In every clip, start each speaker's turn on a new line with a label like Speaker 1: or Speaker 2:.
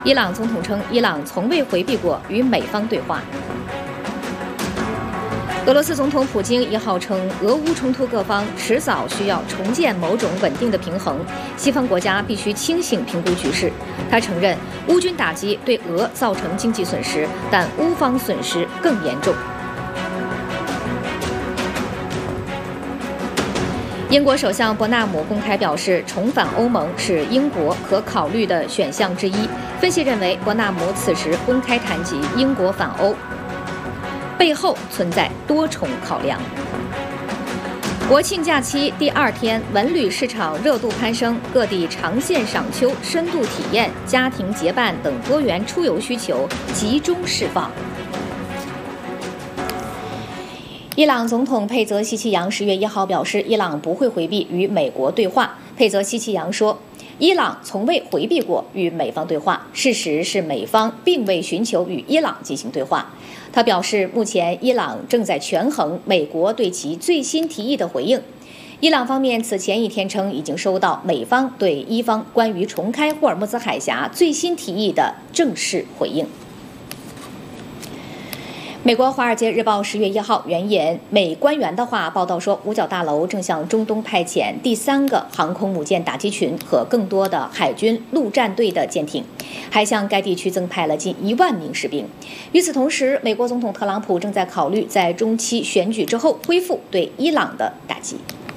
Speaker 1: 伊朗总统称，伊朗从未回避过与美方对话。俄罗斯总统普京1号称，俄乌冲突各方迟早需要重建某种稳定的平衡，西方国家必须清醒评估局势。他承认，乌军打击对俄造成经济损失，但乌方损失更严重。英国首相伯纳姆公开表示，重返欧盟是英国可考虑的选项之一。分析认为，伯纳姆此时公开谈及英国返欧，背后存在多重考量。国庆假期第2天，文旅市场热度攀升，各地长线赏秋、深度体验、家庭结伴等多元出游需求集中释放。伊朗总统佩泽西奇扬10月1号表示，伊朗不会回避与美国对话。佩泽西奇扬说，伊朗从未回避过与美方对话，事实是美方并未寻求与伊朗进行对话。他表示，目前伊朗正在权衡美国对其最新提议的回应。伊朗方面此前1天称，已经收到美方对伊方关于重开霍尔木兹海峡最新提议的正式回应。美国《华尔街日报》10月1号援引美官员的话报道说，五角大楼正向中东派遣第3个航空母舰打击群和更多的海军陆战队的舰艇，还向该地区增派了近1万名士兵。与此同时，美国总统特朗普正在考虑在中期选举之后恢复对伊朗的打击。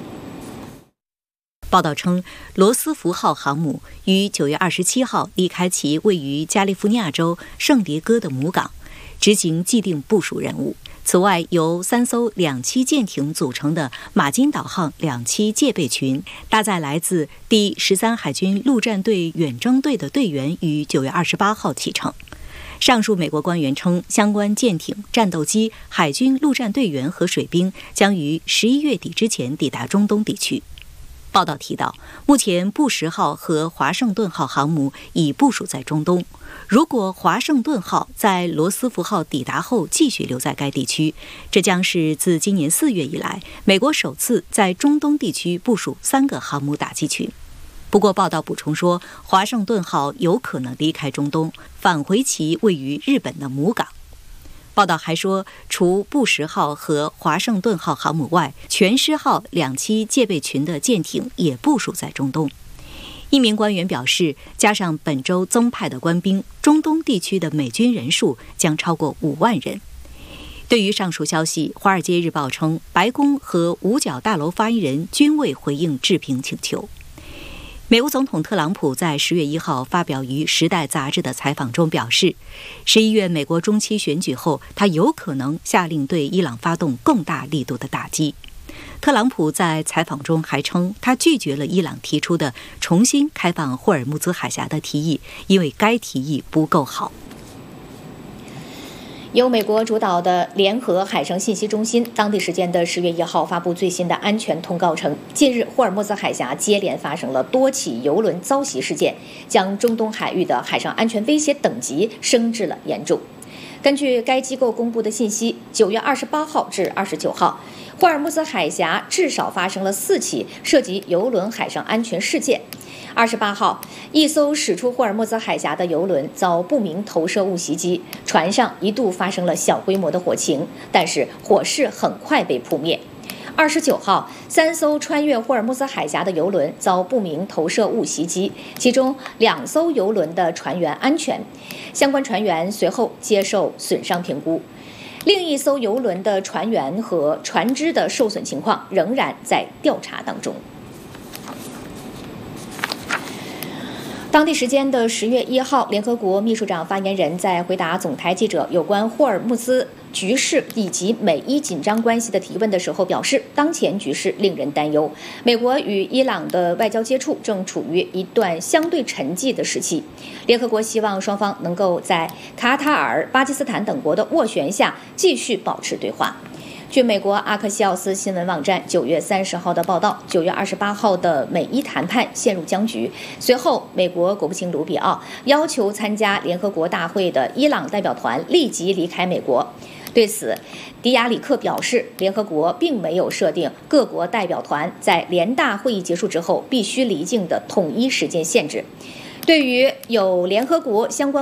Speaker 2: 报道称，罗斯福号航母于9月27号离开其位于加利福尼亚州圣迭戈的母港，执行既定部署任务。此外，由3艘2栖舰艇组成的马金岛号2栖戒备群，搭载来自第13海军陆战队远征队的队员，于9月28号启程。上述美国官员称，相关舰艇、战斗机、海军陆战队员和水兵将于11月底之前抵达中东地区。报道提到，目前布什号和华盛顿号航母已部署在中东。如果华盛顿号在罗斯福号抵达后继续留在该地区，这将是自今年4月以来，美国首次在中东地区部署3个航母打击群。不过，报道补充说，华盛顿号有可能离开中东，返回其位于日本的母港。报道还说，除布什号和华盛顿号航母外，全狮号2栖戒备群的舰艇也部署在中东。一名官员表示，加上本周增派的官兵，中东地区的美军人数将超过5万人。对于上述消息，《华尔街日报》称，白宫和五角大楼发言人均未回应置评请求。美国总统特朗普在10月1号发表于《时代》杂志的采访中表示，11月美国中期选举后，他有可能下令对伊朗发动更大力度的打击。特朗普在采访中还称，他拒绝了伊朗提出的重新开放霍尔木兹海峡的提议，因为该提议不够好。
Speaker 1: 由美国主导的联合海上信息中心当地时间的10月1号发布最新的安全通告称，近日霍尔木兹海峡接连发生了多起油轮遭袭事件，将中东海域的海上安全威胁等级升至了严重。根据该机构公布的信息，9月28号至29号，霍尔木兹海峡至少发生了4起涉及油轮海上安全事件。28号，一艘驶出霍尔木兹海峡的油轮遭不明投射物袭击，船上一度发生了小规模的火情，但是火势很快被扑灭。29号，3艘穿越霍尔木兹海峡的油轮遭不明投射物袭击，其中2艘油轮的船员安全，相关船员随后接受损伤评估。另一艘油轮的船员和船只的受损情况仍然在调查当中。当地时间的10月1号，联合国秘书长发言人在回答总台记者有关霍尔木兹局势以及美伊紧张关系的提问的时候表示，当前局势令人担忧，美国与伊朗的外交接触正处于一段相对沉寂的时期。联合国希望双方能够在卡塔尔、巴基斯坦等国的斡旋下继续保持对话。据美国阿克西奥斯新闻网站9月30号的报道，9月28号的美伊谈判陷入僵局。随后，美国国务卿卢比奥要求参加联合国大会的伊朗代表团立即离开美国。对此，迪亚里克表示，联合国并没有设定各国代表团在联大会议结束之后必须离境的统一时间限制。对于有联合国相关